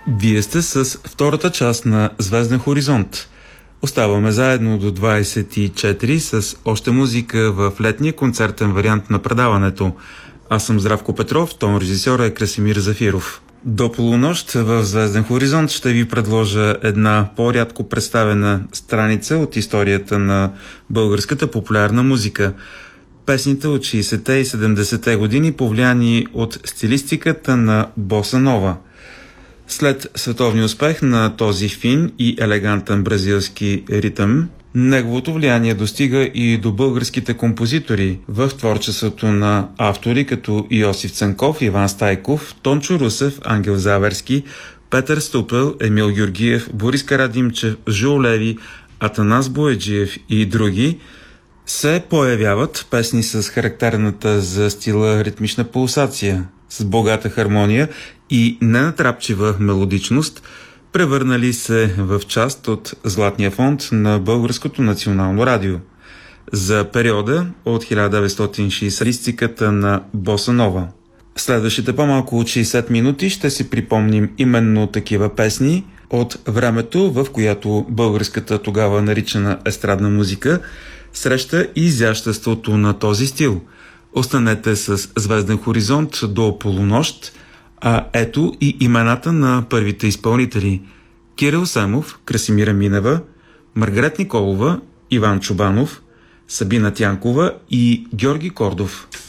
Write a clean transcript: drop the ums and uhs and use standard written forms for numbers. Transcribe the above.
Вие сте с втората част на Звезден хоризонт. Оставаме заедно до 24 с още музика в летния концертен вариант на предаването. Аз съм Здравко Петров, тон режисьор е Красимир Зафиров. До полунощ в Звезден хоризонт ще ви предложа една по-рядко представена страница от историята на българската популярна музика. Песните от 60-те и 70-те години, повлияни от стилистиката на боса нова. След световния успех на този фин и елегантен бразилски ритъм, неговото влияние достига и до българските композитори в творчеството на автори като Йосиф Цанков, Иван Стайков, Тончо Русев, Ангел Заверски, Петър Ступел, Емил Георгиев, Борис Карадимчев, Жул Леви, Атанас Бояджиев и други. Се появяват песни с характерната за стила ритмична пулсация, с богата хармония и ненатрапчива мелодичност, превърнали се в част от златния фонд на Българското национално радио. За периода от 1960 на боса нова. Следващите по-малко от 60 минути ще си припомним именно такива песни от времето, в която българската тогава наричана естрадна музика среща и изяществото на този стил. Останете с Звезден хоризонт до полунощ, а ето и имената на първите изпълнители: Кирил Семов, Красимира Минева, Маргарет Николова, Иван Чубанов, Сабина Тянкова и Георги Кордов.